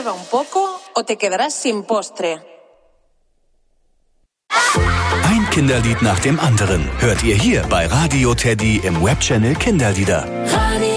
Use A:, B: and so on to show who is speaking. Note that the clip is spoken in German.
A: Prueba un poco o te quedarás sin postre.
B: Ein Kinderlied nach dem anderen hört ihr hier bei Radio Teddy im Webchannel Kinderlieder.
C: Radio